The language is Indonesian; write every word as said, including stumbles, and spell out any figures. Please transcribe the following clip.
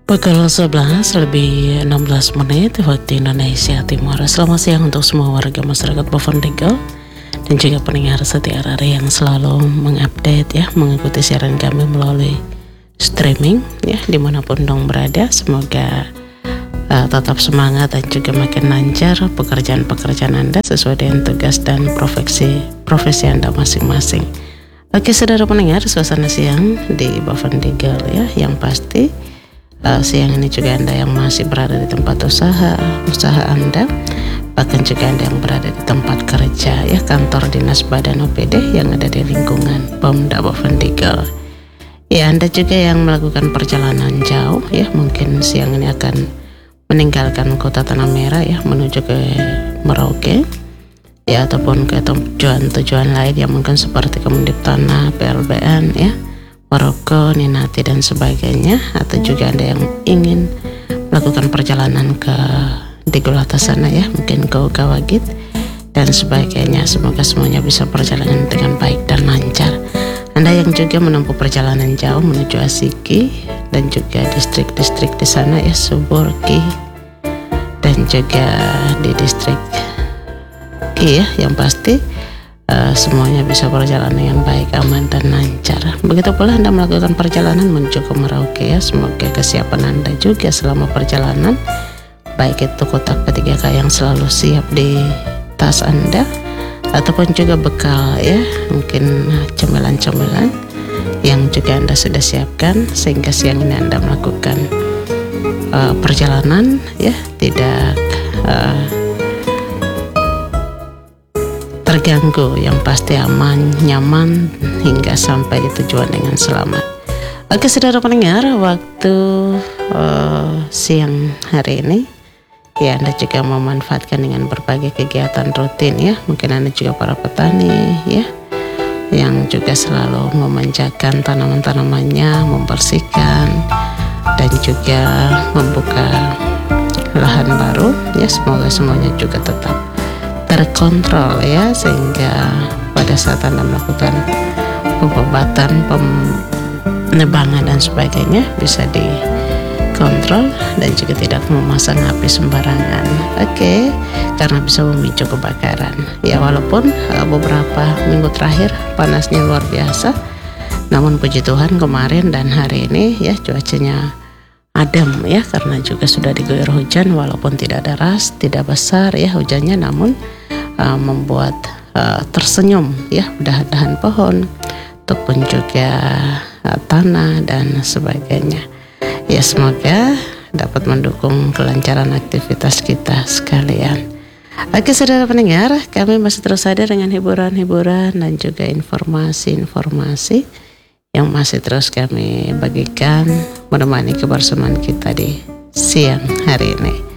Pukul sebelas lebih enam belas menit waktu Indonesia Timur. Selamat siang untuk semua warga masyarakat Bovendigel dan juga pendengar setia R R I yang selalu mengupdate ya, mengikuti siaran kami melalui streaming ya, dimanapun dong berada. Semoga uh, tetap semangat dan juga makin lancar pekerjaan-pekerjaan Anda sesuai dengan tugas dan profesi profesi Anda masing-masing. Oke saudara pendengar, suasana siang di Bovendigel ya, yang pasti Uh, siang ini juga Anda yang masih berada di tempat usaha usaha Anda, bahkan juga Anda yang berada di tempat kerja ya, kantor dinas badan O P D yang ada di lingkungan Pemda Bovendigel ya. Anda juga yang melakukan perjalanan jauh ya, mungkin siang ini akan meninggalkan kota Tanah Merah ya, menuju ke Merauke ya, ataupun ke tujuan-tujuan lain yang mungkin seperti Kemendip Tanah, P L B N ya, Maroko, Ninati dan sebagainya, atau juga Anda yang ingin melakukan perjalanan ke Digulata sana ya, mungkin ke Gawagit dan sebagainya. Semoga semuanya bisa berjalan dengan baik dan lancar. Anda yang juga menempuh perjalanan jauh menuju Asiki dan juga distrik-distrik di sana ya, Suburki dan juga di distrik Ki ya, yang pasti Uh, semuanya bisa berjalan dengan baik, aman dan lancar. Begitu pula Anda melakukan perjalanan menuju ke Merauke ya, semoga kesiapan Anda juga selama perjalanan, baik itu kotak P tiga K yang selalu siap di tas Anda, ataupun juga bekal ya, mungkin cemilan-cemilan yang juga Anda sudah siapkan sehingga siang ini Anda melakukan uh, perjalanan ya, tidak uh, terganggu, yang pasti aman, nyaman hingga sampai di tujuan dengan selamat. Oke saudara pendengar, waktu uh, siang hari ini ya, Anda juga memanfaatkan dengan berbagai kegiatan rutin ya, mungkin Anda juga para petani ya, yang juga selalu memanjakan tanaman-tanamannya, membersihkan dan juga membuka lahan baru ya. Semoga semuanya juga tetap terkontrol ya, sehingga pada saat Anda melakukan pengobatan, penebangan dan sebagainya bisa dikontrol dan juga tidak memasang api sembarangan. Oke, karena bisa memicu kebakaran ya. Walaupun uh, beberapa minggu terakhir panasnya luar biasa, namun puji Tuhan kemarin dan hari ini ya cuacanya adem ya, karena juga sudah diguyur hujan, walaupun tidak deras, tidak besar ya hujannya, namun uh, membuat uh, tersenyum ya dahan-dahan pohon ataupun juga uh, tanah dan sebagainya ya. Semoga dapat mendukung kelancaran aktivitas kita sekalian. Oke saudara pendengar, kami masih terus hadir dengan hiburan-hiburan dan juga informasi-informasi yang masih terus kami bagikan menemani kebersamaan kita di siang hari ini.